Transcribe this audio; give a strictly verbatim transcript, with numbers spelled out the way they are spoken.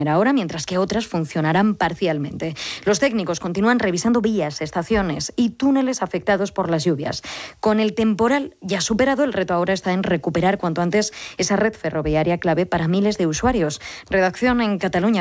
hora, mientras que otras funcionarán parcialmente. Los técnicos continúan revisando vías, estaciones y túneles afectados por las lluvias. Con el temporal ya superado, el reto ahora está en recuperar cuanto antes esa red ferroviaria clave para miles de usuarios. Redacción en Cataluña.